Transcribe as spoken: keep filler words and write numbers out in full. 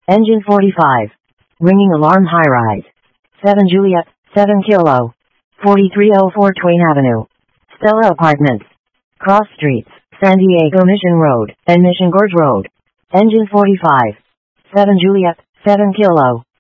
Engine forty-five. Ringing alarm high-rise. seven Juliet, seven Kilo. forty-three oh four Twain Avenue. Stella Apartments. Cross Streets, San Diego Mission Road, and Mission Gorge Road. Engine forty-five. seven Juliet, seven Kilo.